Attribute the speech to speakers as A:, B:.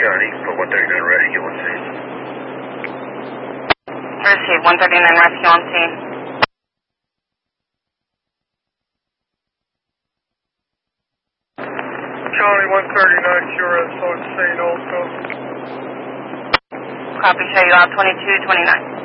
A: Charlie, put 139 rescue on scene.
B: Receive 139 rescue on scene.
C: Charlie 139, QRS on scene also.
B: Copy, show you out 2229.